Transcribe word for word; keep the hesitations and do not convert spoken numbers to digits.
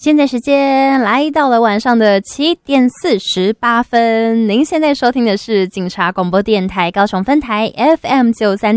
现在时间来到了晚上的七点四十八分，您现在收听的是警察广播电台高雄分台 F M 九三